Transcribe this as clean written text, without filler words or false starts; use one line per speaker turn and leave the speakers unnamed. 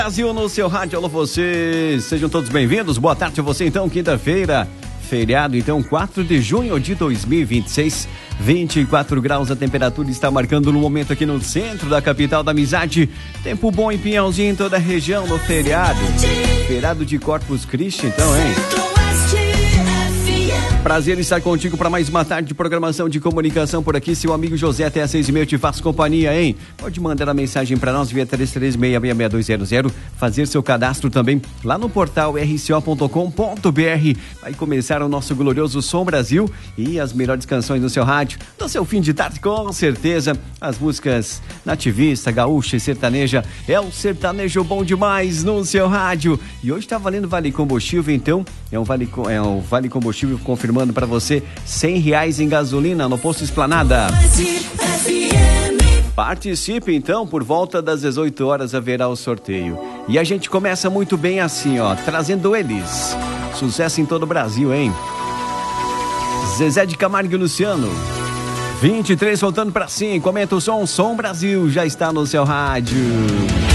Brasil no seu rádio, alô vocês, sejam todos bem-vindos, boa tarde a você então, quinta-feira, feriado então, 4 de junho de 2026, 24 graus a temperatura está marcando no momento aqui no centro da capital da amizade, tempo bom em Pinhalzinho, em toda a região no feriado de Corpus Christi então, hein? Prazer em estar contigo para mais uma tarde de programação de comunicação por aqui. Seu amigo José, até às 6h30 eu te faço companhia, hein? Pode mandar a mensagem para nós via 33666200, fazer seu cadastro também lá no portal rco.com.br. Vai começar o nosso glorioso Som Brasil e as melhores canções no seu rádio, no seu fim de tarde, com certeza. As músicas nativista, gaúcha e sertaneja. É o sertanejo bom demais no seu rádio. E hoje tá valendo Vale Combustível, então. É um Vale Combustível confirmando para você R$100 em gasolina no posto Esplanada. Participe então, por volta das 18 horas haverá o sorteio. E a gente começa muito bem assim, ó, trazendo eles. Sucesso em todo o Brasil, hein? Zezé de Camargo e Luciano. 23 voltando para cima, comenta o som Brasil, já está no seu rádio.